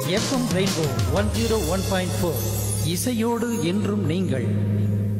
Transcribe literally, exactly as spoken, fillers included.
FM rainbow one zero one point four இசையோடு என்றும் நீங்கள்.